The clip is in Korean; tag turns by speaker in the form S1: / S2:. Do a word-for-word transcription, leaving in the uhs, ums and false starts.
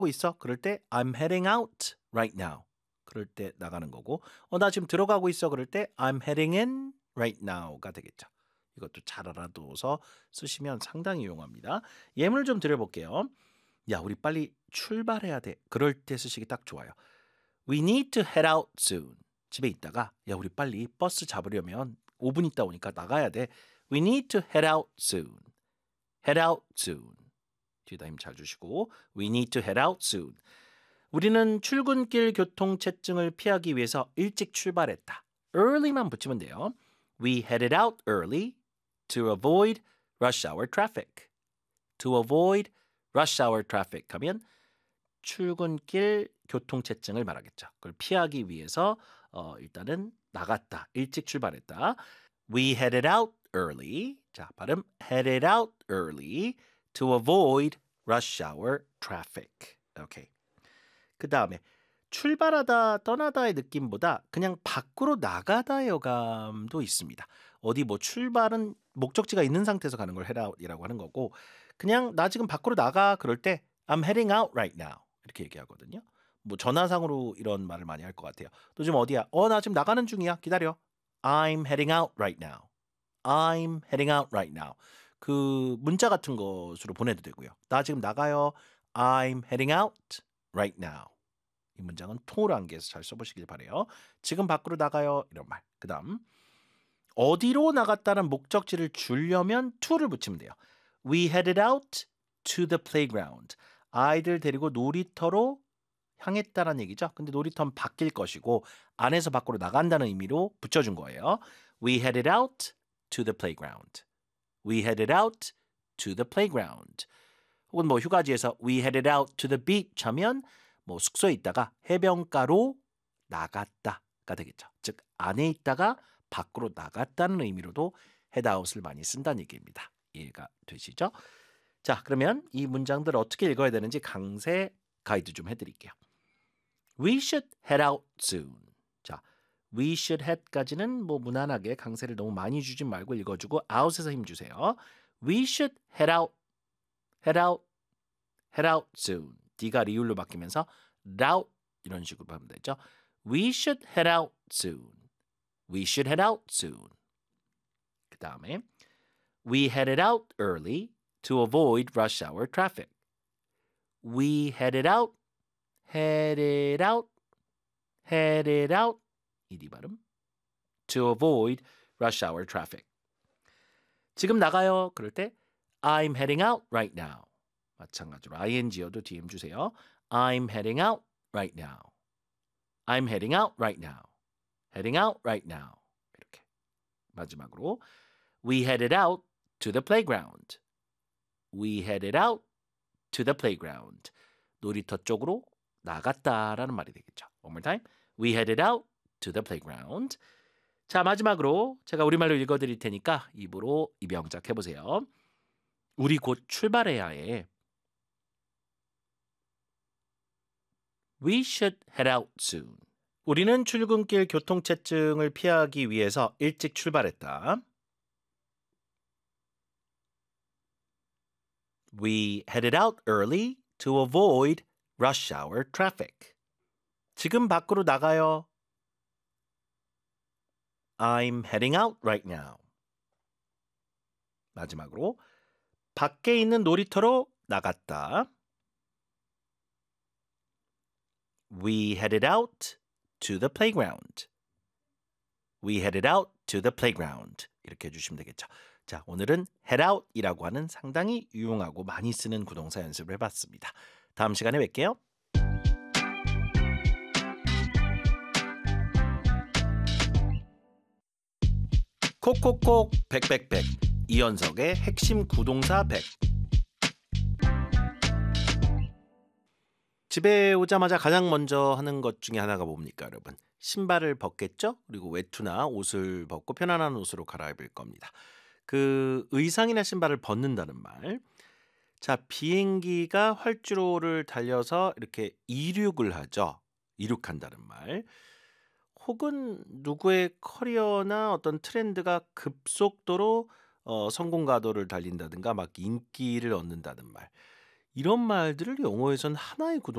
S1: 하고 있어. 그럴 때 I'm heading out right now. 그럴 때 나가는 거고 어 나 지금 들어가고 있어. 그럴 때 I'm heading in right now가 되겠죠. 이것도 잘 알아둬서 쓰시면 상당히 유용합니다. 예문을 좀 드려볼게요. 야, 우리 빨리 출발해야 돼. 그럴 때 쓰시기 딱 좋아요. We need to head out soon. 집에 있다가 야, 우리 빨리 버스 잡으려면 오 분 있다 오니까 나가야 돼. We need to head out soon. head out soon. 뒤에다 힘 잘 주시고 We need to head out soon. 우리는 출근길 교통체증을 피하기 위해서 일찍 출발했다. early만 붙이면 돼요. We headed out early to avoid rush hour traffic. to avoid rush hour traffic 하면 출근길 교통체증을 말하겠죠. 그걸 피하기 위해서 어, 일단은 나갔다. 일찍 출발했다. We headed out early. 자, 발음 headed out early to avoid rush hour traffic. 오케이. 그 다음에 출발하다, 떠나다의 느낌보다 그냥 밖으로 나가다의 어감도 있습니다. 어디 뭐 출발은 목적지가 있는 상태에서 가는 걸 head out이라고 하는 거고 그냥 나 지금 밖으로 나가 그럴 때 I'm heading out right now 이렇게 얘기하거든요. 뭐 전화상으로 이런 말을 많이 할 것 같아요. 너 지금 어디야? 어, 나 지금 나가는 중이야. 기다려. I'm heading out right now. I'm heading out right now. 그 문자 같은 것으로 보내도 되고요. 나 지금 나가요. I'm heading out right now. 이 문장은 통으로 암기해서 잘 써보시길 바래요. 지금 밖으로 나가요. 이런 말. 그 다음 어디로 나갔다는 목적지를 주려면 to를 붙이면 돼요. We headed out to the playground. 아이들 데리고 놀이터로 향했다는 얘기죠. 근데 놀이터는 바뀔 것이고 안에서 밖으로 나간다는 의미로 붙여준 거예요. We headed out to the playground. We headed out to the playground. 혹은 뭐 휴가지에서 We headed out to the beach 하면 뭐 숙소에 있다가 해변가로 나갔다가 되겠죠. 즉 안에 있다가 밖으로 나갔다는 의미로도 head out을 많이 쓴다는 얘기입니다. 이해가 되시죠? 자, 그러면 이 문장들 어떻게 읽어야 되는지 강세 가이드 좀 해드릴게요. We should head out soon. 자, we should head까지는 뭐 무난하게 강세를 너무 많이 주진 말고 읽어주고 out에서 힘 주세요. We should head out, head out, head out soon. D가 리을로 바뀌면서 out 이런 식으로 하면 되죠. We should head out soon. We should head out soon. 그 다음에 We headed out early to avoid rush hour traffic. We headed out, headed out, headed out 이디 발음 to avoid rush hour traffic. 지금 나가요. 그럴 때 I'm heading out right now. 마찬가지로 ing여도 디엠 주세요. I'm heading out right now. I'm heading out right now. heading out right now. 이렇게. 마지막으로 We headed out to the playground. We headed out to the playground. 놀이터 쪽으로 나갔다라는 말이 되겠죠. One more time. We headed out to the playground. 자, 마지막으로 제가 우리말로 읽어드릴 테니까 입으로 입영작 해보세요. 우리 곧 출발해야 해. We should head out soon. 우리는 출근길 교통체증을 피하기 위해서 일찍 출발했다. We headed out early to avoid rush hour traffic. 지금 밖으로 나가요. I'm heading out right now. 마지막으로 밖에 있는 놀이터로 나갔다. We headed out to the playground. We headed out to the playground. 이렇게 해주시면 되겠죠. 자, 오늘은 head out이라고 하는 상당히 유용하고 많이 쓰는 구동사 연습을 해봤습니다. 다음 시간에 뵐게요. 콕콕콕 백백백 이연석의 핵심 구동사 백. 집에 오자마자 가장 먼저 하는 것 중에 하나가 뭡니까, 여러분? 신발을 벗겠죠? 그리고 외투나 옷을 벗고 편안한 옷으로 갈아입을 겁니다. 그 의상이나 신발을 벗는다는 말. 자, 비행기가 활주로를 달려서 이렇게 이륙을 하죠. 이륙한다는 말. 혹은 누구의 커리어나 어떤 트렌드가 급속도로 어, 성공 가도를 달린다든가 막 인기를 얻는다는 말. 이런 말들을 영어에선 하나의 구동